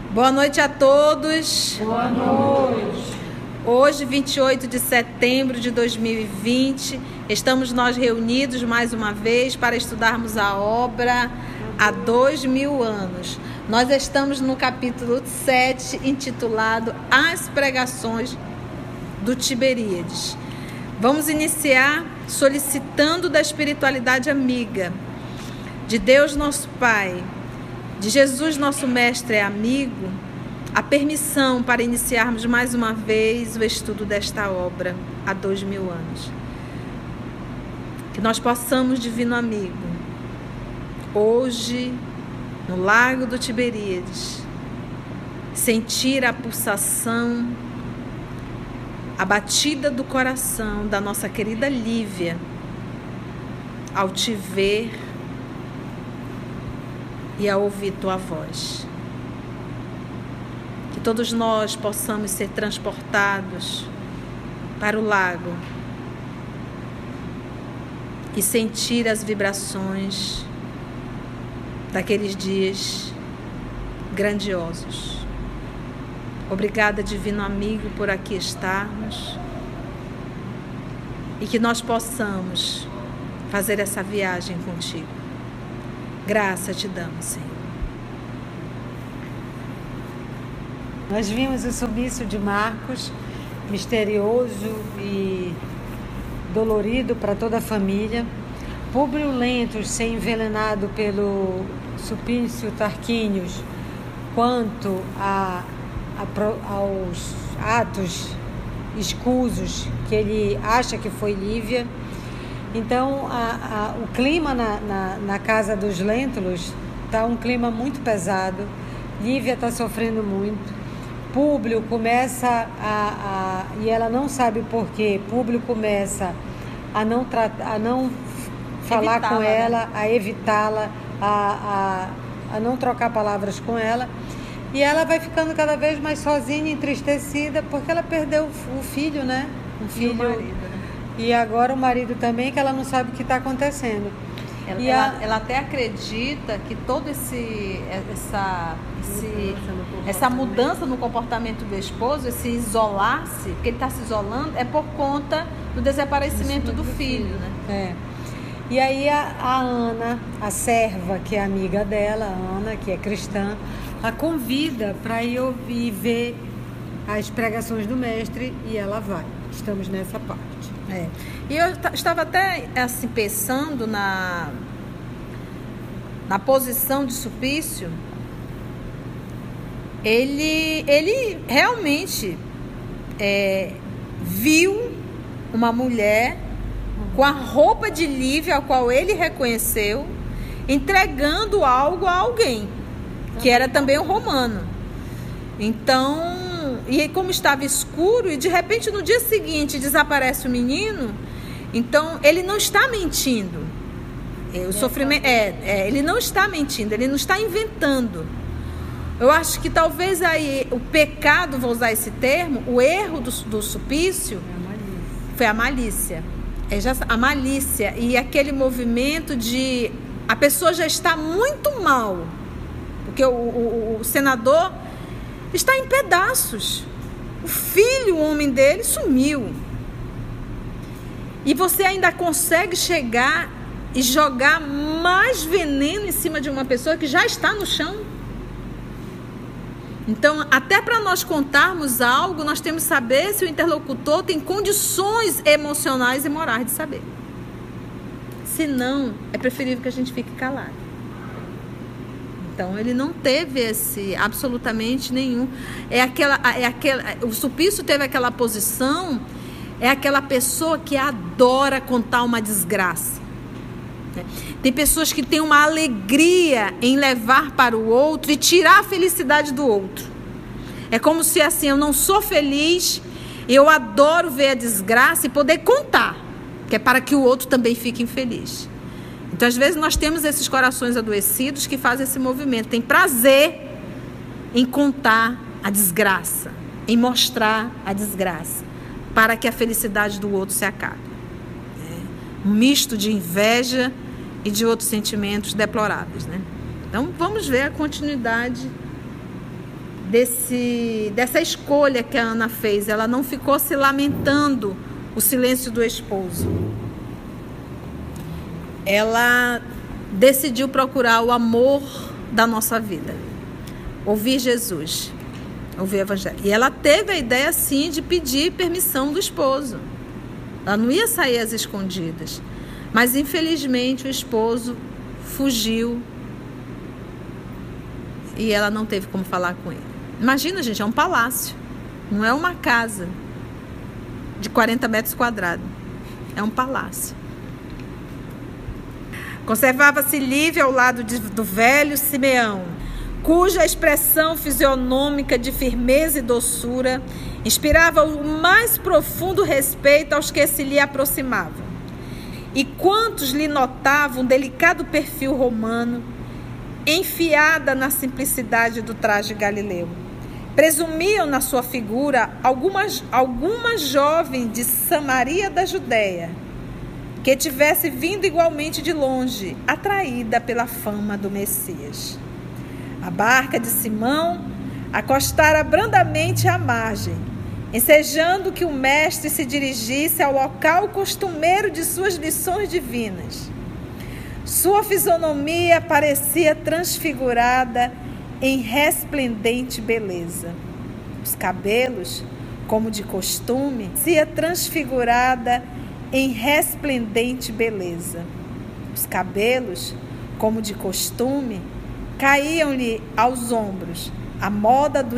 Boa noite a todos. Boa noite. Hoje, 28 de setembro de 2020, estamos nós reunidos mais uma vez para estudarmos a obra há 2000 anos. Nós estamos no capítulo 7, intitulado As Pregações do Tiberíades. Vamos iniciar solicitando da espiritualidade amiga, de Deus nosso Pai, de Jesus nosso Mestre e amigo, a permissão para iniciarmos mais uma vez o estudo desta obra há 2000 anos. Que nós possamos, divino amigo, hoje, no Lago do Tiberíades, sentir a pulsação, a batida do coração da nossa querida Lívia ao te ver e a ouvir tua voz. Que todos nós possamos ser transportados para o lago e sentir as vibrações daqueles dias grandiosos. Obrigada, divino amigo, por aqui estarmos e que nós possamos fazer essa viagem contigo. Graça te damos, Senhor. Nós vimos o sumiço de Marcos, misterioso e dolorido para toda a família. Públio Lentulus ser envenenado pelo Sulpício Tarquínios, quanto aos atos escusos que ele acha que foi Lívia. Então, o clima na casa dos Lentulus está um clima muito pesado. Lívia está sofrendo muito. Públio começa e ela não sabe por quê. Públio começa a não falar com ela, né? A evitá-la, a não trocar palavras com ela. E ela vai ficando cada vez mais sozinha, entristecida, porque ela perdeu o filho, né? Um filho. E o marido, né? E agora o marido também, que ela não sabe o que está acontecendo. Ela até acredita que toda essa mudança no comportamento do esposo, esse isolar-se, porque ele está se isolando, é por conta do desaparecimento do filho, né? É. E aí a Ana, a serva, que é amiga dela, a Ana, que é cristã, a convida para ir ouvir e ver as pregações do mestre, e ela vai. Estamos nessa parte. É. E eu estava até assim pensando na posição de Sulpício. Ele realmente viu uma mulher com a roupa de Lívia, a qual ele reconheceu, entregando algo a alguém, que era também um romano. Então, e como estava escuro, e de repente no dia seguinte desaparece o menino, então ele não está mentindo. O sofrimento ele não está mentindo, ele não está inventando. Eu acho que talvez aí o pecado, vou usar esse termo, o erro do Sulpício foi a malícia. A malícia e aquele movimento de a pessoa já está muito mal, porque o senador está em pedaços. O filho, o homem dele, sumiu. E você ainda consegue chegar e jogar mais veneno em cima de uma pessoa que já está no chão. Então, até para nós contarmos algo, nós temos que saber se o interlocutor tem condições emocionais e morais de saber. Se não, é preferível que a gente fique calado. Então, ele não teve absolutamente nenhum. O Sulpício teve aquela posição, é aquela pessoa que adora contar uma desgraça. Tem pessoas que têm uma alegria em levar para o outro e tirar a felicidade do outro. É como se assim, eu não sou feliz, eu adoro ver a desgraça e poder contar, que é para que o outro também fique infeliz. Então, às vezes, nós temos esses corações adoecidos que fazem esse movimento. Tem prazer em contar a desgraça, em mostrar a desgraça, para que a felicidade do outro se acabe. Um misto de inveja e de outros sentimentos deploráveis, né? Então, vamos ver a continuidade dessa escolha que a Ana fez. Ela não ficou se lamentando o silêncio do esposo. Ela decidiu procurar o amor da nossa vida. Ouvir Jesus. Ouvir o Evangelho. E ela teve a ideia, sim, de pedir permissão do esposo. Ela não ia sair às escondidas. Mas, infelizmente, o esposo fugiu. E ela não teve como falar com ele. Imagina, gente, é um palácio. Não é uma casa de 40 metros quadrados. É um palácio. Conservava-se Lívia ao lado do velho Simeão, cuja expressão fisionômica de firmeza e doçura inspirava o mais profundo respeito aos que se lhe aproximavam. E quantos lhe notavam um delicado perfil romano, enfiada na simplicidade do traje galileu. Presumiam na sua figura alguma jovem de Samaria da Judéia, que tivesse vindo igualmente de longe, atraída pela fama do Messias. A barca de Simão acostara brandamente à margem, ensejando que o mestre se dirigisse ao local costumeiro de suas lições divinas. Sua fisionomia parecia transfigurada em resplendente beleza. Os cabelos, como de costume, parecia transfigurada em resplendente beleza. Os cabelos, como de costume, caíam-lhe aos ombros, à moda do